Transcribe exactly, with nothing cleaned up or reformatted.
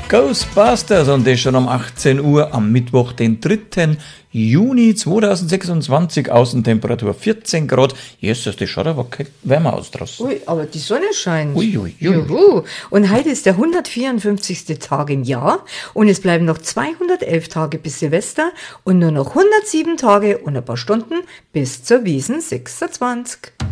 Ghostbusters und das schon um achtzehn Uhr am Mittwoch, den dritten Juni zweitausendsechsundzwanzig, Außentemperatur vierzehn Grad. Jesus, das schaut aber kein wärmer aus draußen. Ui, aber die Sonne scheint. Ui, ui, ui. Juhu. Und heute ist der hundertvierundfünfzigste Tag im Jahr und es bleiben noch zweihundertelf Tage bis Silvester und nur noch hundertsieben Tage und ein paar Stunden bis zur Wiesn sechsundzwanzig.